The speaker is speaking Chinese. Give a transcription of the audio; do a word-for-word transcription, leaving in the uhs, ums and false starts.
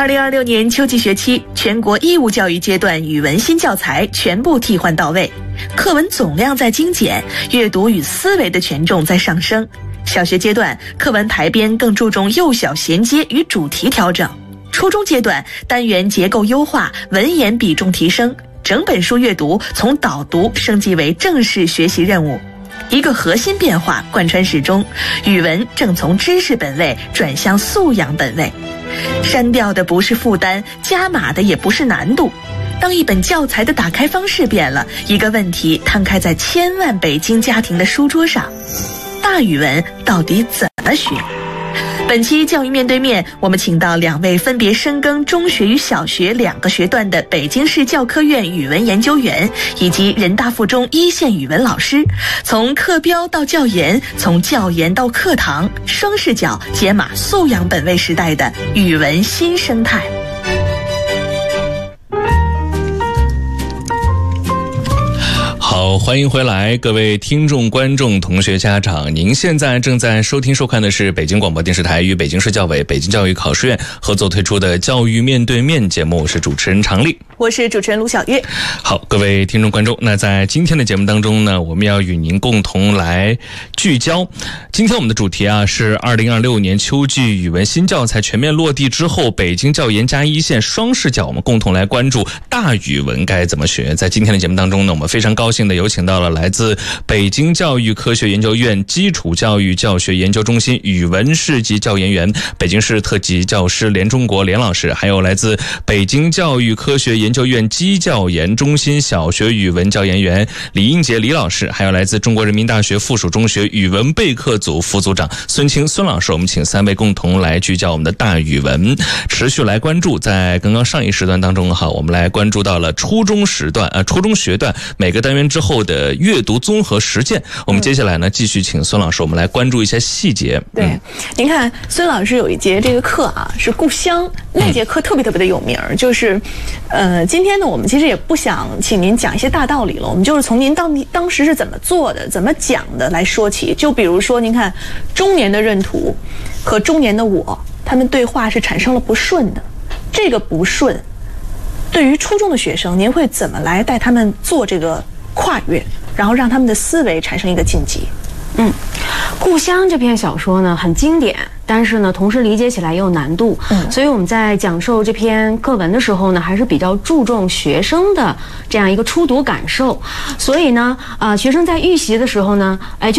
二零二六年秋季学期，全国义务教育阶段语文新教材全部替换到位，课文总量在精简，阅读与思维的权重在上升。小学阶段课文排编更注重幼小衔接与主题调整，初中阶段单元结构优化，文言比重提升，整本书阅读从导读升级为正式学习任务。一个核心变化贯穿始终，语文正从知识本位转向素养本位。删掉的不是负担，加码的也不是难度。当一本教材的打开方式变了，一个问题摊开在千万北京家庭的书桌上：大语文到底怎么学？本期教育面对面，我们请到两位分别深耕中学与小学两个学段的北京市教科院语文研究员，以及人大附中一线语文老师，从课标到教研，从教研到课堂，双视角解码素养本位时代的语文新生态。 好，欢迎回来，各位听众、观众、同学、家长，您现在正在收听收看的是北京广播电视台与北京市教委、北京教育考试院合作推出的教育面对面节目，我是主持人常丽， 我是主持人卢晓月。 好，各位听众观众，那在今天的节目当中呢，我们要与您共同来聚焦。今天我们的主题啊是二零二六年秋季语文新教材全面落地之后，北京教研加一线双视角，我们共同来关注大语文该怎么学。在今天的节目当中呢，我们非常高兴的有请到了来自北京教育科学研究院基础教育教学研究中心语文市级教研员、北京市特级教师连中国连老师，还有来自北京教育科学研究院基教研中心小学语文教研员李英杰李老师，还有来自中国人民大学附属中学语文备课组副组长孙清孙老师，我们请三位共同来聚焦我们的大语文，持续来关注。在刚刚上一时段当中哈，我们来关注到了初中时段呃初中学段每个单元之后的阅读综合实践。我们接下来呢继续请孙老师我们来关注一下细节。 对、嗯、您看孙老师有一节这个课啊是故乡，那节课特别特别的有名，就是呃今天呢我们其实也不想请您讲一些大道理了，我们就是从您当当时是怎么做的怎么讲的来说起。就比如说您看中年的认图和中年的我，他们对话是产生了不顺的，这个不顺对于初中的学生您会怎么来带他们做这个跨越，然后让他们的思维产生一个晋级？ 嗯，故乡这篇小说呢很经典，但是呢同时理解起来也有难度，嗯，所以我们在讲授这篇课文的时候呢还是比较注重学生的这样一个初读感受。所以呢呃学生在预习的时候呢哎就